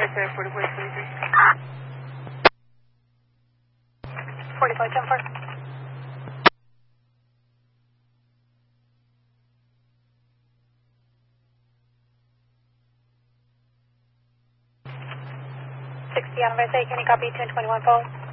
Okay, 4523. 4574. 60 on Red State, can you copy 1021 forward?